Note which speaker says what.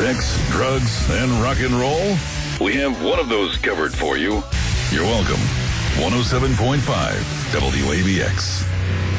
Speaker 1: Sex, drugs, and rock and roll? We have one of those covered for you. You're welcome. 107.5 WABX.